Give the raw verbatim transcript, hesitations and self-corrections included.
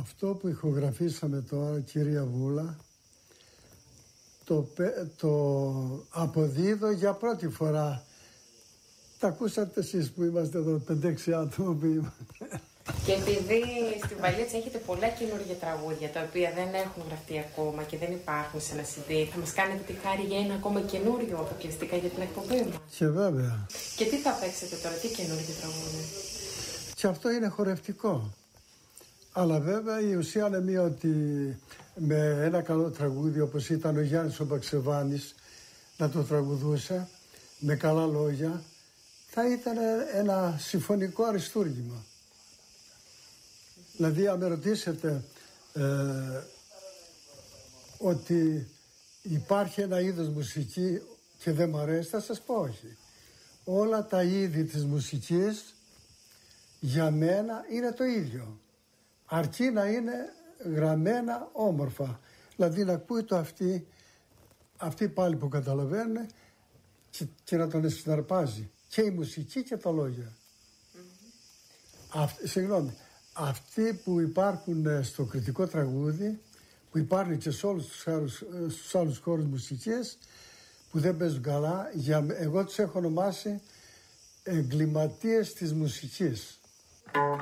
Αυτό που ηχογραφήσαμε τώρα, κυρία Βούλα, το, το αποδίδω για πρώτη φορά. Τα ακούσατε εσείς που είμαστε εδώ, πέντε έξι άτομα που είμαστε. Και επειδή στην Βαλίτσα έχετε πολλά καινούργια τραγούδια τα οποία δεν έχουν γραφτεί ακόμα και δεν υπάρχουν σε ένα σι ντι, θα μας κάνετε τη χάρη για ένα ακόμα καινούριο αποκλειστικά για την εκπομπή μας? Και βέβαια. Και τι θα παίξετε τώρα, τι καινούργιο τραγούδι? Και αυτό είναι χορευτικό. Αλλά βέβαια η ουσία είναι μία, ότι με ένα καλό τραγούδι όπως ήταν ο Γιάννης ο Μπαξεβάνης να το τραγουδούσε με καλά λόγια, θα ήταν ένα συμφωνικό αριστούργημα. Δηλαδή αν με ρωτήσετε ε, ότι υπάρχει ένα είδος μουσική και δεν μου αρέσει, θα σας πω όχι. Όλα τα είδη της μουσικής για μένα είναι το ίδιο. Αρκεί να είναι γραμμένα όμορφα. Δηλαδή να ακούει το αυτή, αυτή πάλι που καταλαβαίνουν και, και να τον συναρπάζει. Και η μουσική και τα λόγια. Mm-hmm. Αυτ, συγγνώμη. Αυτοί που υπάρχουν στο κριτικό τραγούδι, που υπάρχουν και σε όλους τους άλλους, στους άλλους χώρους μουσικής, που δεν παίζουν καλά, για, εγώ τους έχω ονομάσει εγκληματίες της μουσικής.